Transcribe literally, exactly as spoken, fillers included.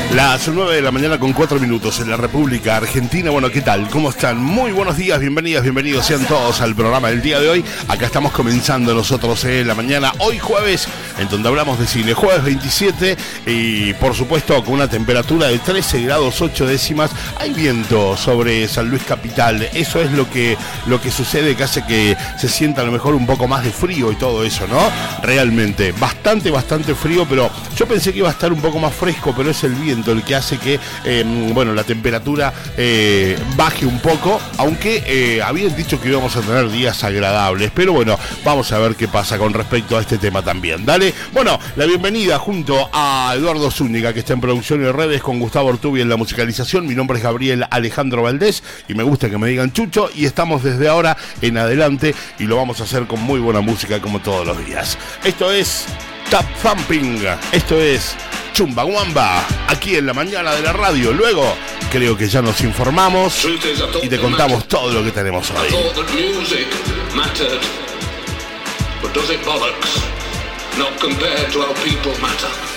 Las nueve de la mañana con cuatro minutos en la República Argentina. Bueno, ¿qué tal? ¿Cómo están? Muy buenos días, bienvenidas, bienvenidos sean todos al programa del día de hoy. Acá estamos comenzando nosotros en la mañana, hoy jueves, en donde hablamos de cine. Jueves veintisiete y por supuesto con una temperatura de trece grados ocho décimas. Hay viento sobre San Luis Capital. Eso es lo que, lo que sucede, que hace que se sienta a lo mejor un poco más de frío y todo eso, ¿no? Realmente, bastante, bastante frío, pero yo pensé que iba a estar un poco más fresco, pero es el viento el que hace que eh, bueno, la temperatura eh, baje un poco, aunque eh, habían dicho que íbamos a tener días agradables, pero bueno, vamos a ver qué pasa con respecto a este tema también. Dale, bueno, la bienvenida junto a Eduardo Zúñiga, que está en producción y redes, con Gustavo Ortubi en la musicalización. Mi nombre es Gabriel Alejandro Valdés y me gusta que me digan Chucho, y estamos desde ahora en adelante y lo vamos a hacer con muy buena música como todos los días. Esto es Tap Thumping, esto es Chumbawamba, aquí en la mañana de la radio. Luego creo que ya nos informamos y te contamos todo lo que tenemos hoy. But does it bollocks? Not compared to how people matter.